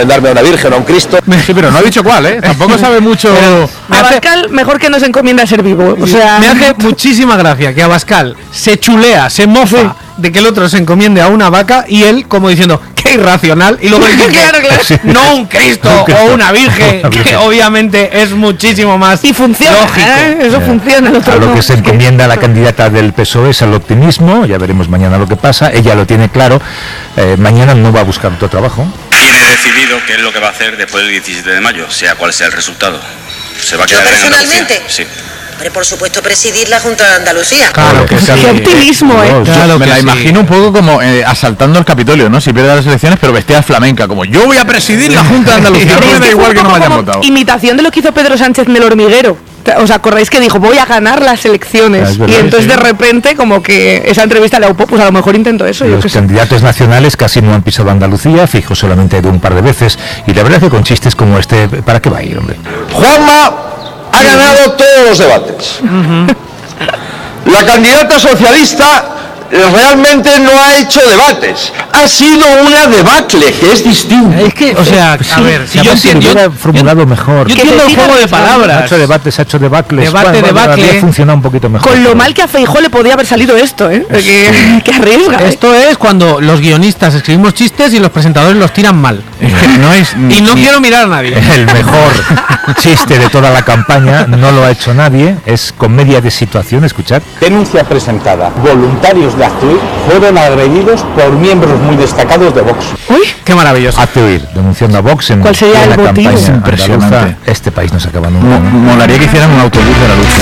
encomendarme a una virgen o a un Cristo. Sí, pero no ha dicho cuál, ¿eh? Tampoco sabe mucho. Abascal mejor que no se encomienda a ser vivo. O sea, me hace muchísima gracia que Abascal se chulea, se mofa de que el otro se encomiende a una vaca y él como diciendo qué irracional y luego dice claro. no un Cristo o una virgen, que obviamente es muchísimo más y funciona, lógico. Eso funciona. A lo que se encomienda la candidata del PSOE es al optimismo. Ya veremos mañana lo que pasa. Ella lo tiene claro. Mañana no va a buscar otro trabajo. Tiene decidido qué es lo que va a hacer después del 17 de mayo, sea cual sea el resultado. Se va a quedar personalmente. En Andalucía. Sí. Hombre, por supuesto, presidir la Junta de Andalucía. Claro que sí. Qué optimismo, Claro, me la imagino un poco como asaltando el Capitolio, ¿no? Si pierde las elecciones, pero vestida de flamenca, como yo voy a presidir la Junta de Andalucía. No me da igual que no me hayan votado. Imitación de lo que hizo Pedro Sánchez en El Hormiguero. ¿Os acordáis que dijo, voy a ganar las elecciones? Verdad, y entonces de sí. repente, como que esa entrevista le pues a lo mejor intento eso. Los candidatos nacionales casi no han pisado Andalucía. Fijo solamente ha ido un par de veces. Y la verdad es que con chistes como este, ¿para qué va a ir, hombre? Juanma ha ganado todos los debates. La candidata socialista realmente no ha hecho debates. Ha sido una debacle, que es distinto. Es que, o sea, a ver, si yo entiendo, hubiera formulado mejor. Yo entiendo el juego de palabras. Ha hecho debates, ha hecho debacles. Debacle. Habría funcionado un poquito mejor. Con lo mal que a Feijóo le podía haber salido esto, que arriesga. Esto es cuando los guionistas escribimos chistes y los presentadores los tiran mal. Es que no es Y no quiero mirar a nadie. El mejor chiste de toda la campaña no lo ha hecho nadie. Es comedia de situación, escuchad. Denuncia presentada. Voluntarios de Hazte Oír fueron agredidos por miembros muy destacados de Vox. Uy, qué maravilloso. Hazte Oír, denunciando a Vox en ¿cuál sería la el motivo? campaña Impresionante. andaluza. Este país no se acaba nunca. Molaría que hicieran un autobús de la luz.